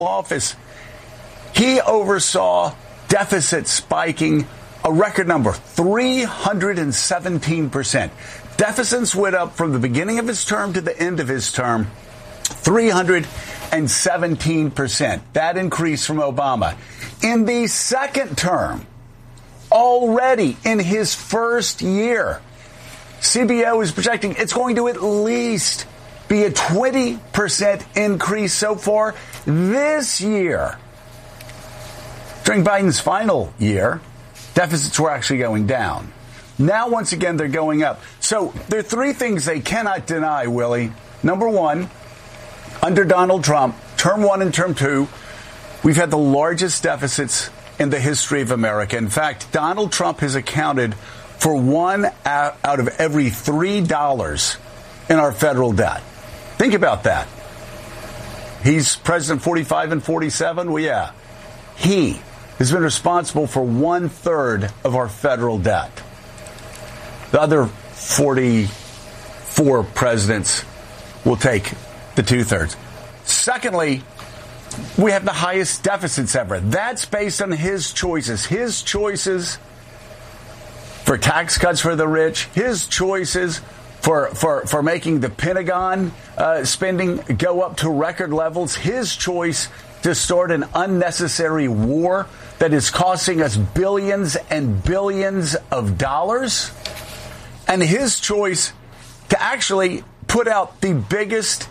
office, he oversaw deficit spiking a record number, 317%. Deficits went up from the beginning of his term to the end of his term, 317%. That increase from Obama. In the second term, already in his first year, CBO is projecting it's going to at least be a 20% increase so far this year. During Biden's final year, deficits were actually going down. Now, once again, they're going up. So there are three things they cannot deny, Willie. Number one, under Donald Trump, term one and term two, we've had the largest deficits in the history of America. In fact, Donald Trump has accounted for one out of every $3 in our federal debt. Think about that. He's president 45 and 47. Well, yeah, he has been responsible for 1/3 of our federal debt. The other 44 presidents will take the 2/3. Secondly, we have the highest deficits ever. That's based on his choices. His choices for tax cuts for the rich. His choices for making the Pentagon spending go up to record levels. His choice to start an unnecessary war that is costing us billions and billions of dollars. And his choice to actually put out the biggest,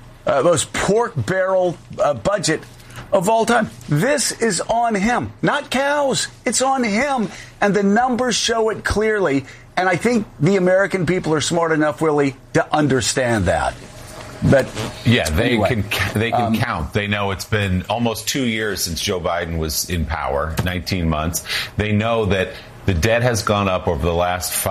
most pork barrel budget of all time. This is on him, not cows. It's on him. And the numbers show it clearly. And I think the American people are smart enough, Willie, to understand that. But yeah, they can count. They know it's been almost 2 years since Joe Biden was in power, 19 months. They know that the debt has gone up over the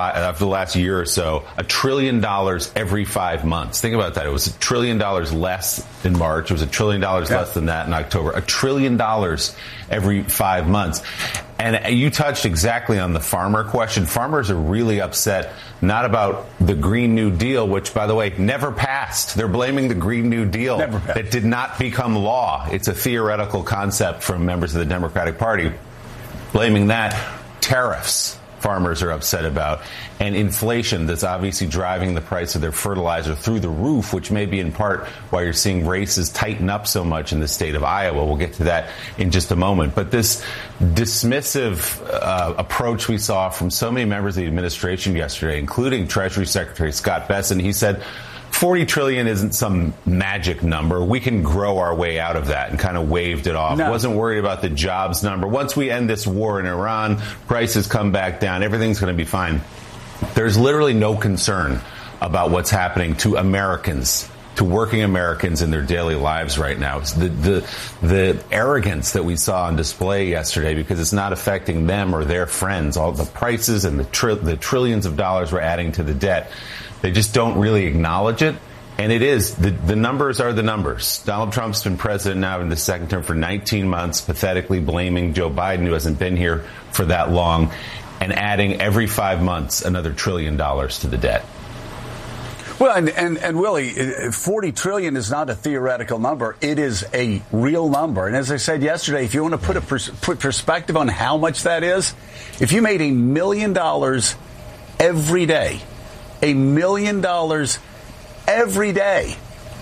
last year or so, $1 trillion every 5 months. Think about that. It was $1 trillion less in March. It was $1 trillion less than that in October. $1 trillion every 5 months. And you touched exactly on the farmer question. Farmers are really upset, not about the Green New Deal, which, by the way, never passed. They're blaming the Green New Deal that did not become law. It's a theoretical concept from members of the Democratic Party. Blaming that. Tariffs, farmers are upset about, and inflation that's obviously driving the price of their fertilizer through the roof, which may be in part why you're seeing races tighten up so much in the state of Iowa. We'll get to that in just a moment. But this dismissive approach we saw from so many members of the administration yesterday, including Treasury Secretary Scott Bessent, he said, 40 trillion isn't some magic number. We can grow our way out of that, and kind of waved it off. No. Wasn't worried about the jobs number. Once we end this war in Iran, prices come back down. Everything's going to be fine. There's literally no concern about what's happening to Americans, to working Americans in their daily lives right now. It's the arrogance that we saw on display yesterday, because it's not affecting them or their friends. All the prices and the trillions of dollars we're adding to the debt, they just don't really acknowledge it. And it is, the numbers are the numbers. Donald Trump's been president now in the second term for 19 months, pathetically blaming Joe Biden, who hasn't been here for that long, and adding every 5 months another $1 trillion to the debt. Well, and Willie, 40 trillion is not a theoretical number. It is a real number. And as I said yesterday, if you want to put perspective on how much that is, if you made $1 million every day, $1 million every day,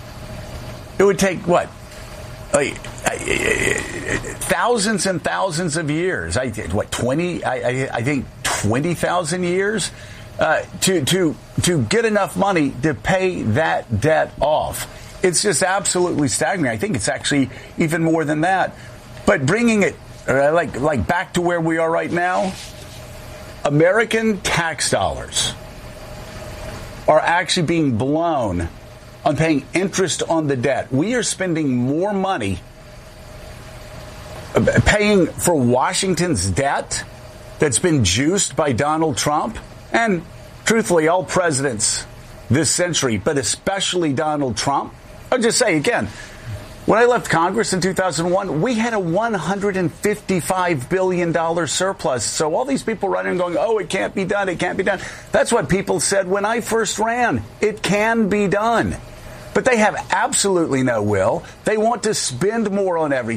it would take what? Thousands and thousands of years. I think 20,000 years to get enough money to pay that debt off. It's just absolutely staggering. I think it's actually even more than that. But bringing it like back to where we are right now, American tax dollars are actually being blown on paying interest on the debt. We are spending more money paying for Washington's debt that's been juiced by Donald Trump, and truthfully, all presidents this century, but especially Donald Trump. I'll just say again, when I left Congress in 2001, we had a $155 billion surplus. So all these people running and going, oh, it can't be done, it can't be done. That's what people said when I first ran. It can be done. But they have absolutely no will. They want to spend more on everything.